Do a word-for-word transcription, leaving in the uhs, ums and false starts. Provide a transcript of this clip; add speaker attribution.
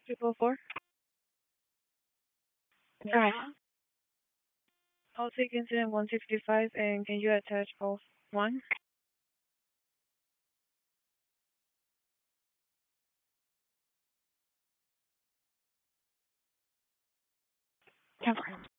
Speaker 1: triple four.
Speaker 2: Alright.
Speaker 1: I'll take incident one sixty-five and can you attach both one?
Speaker 2: Confirm.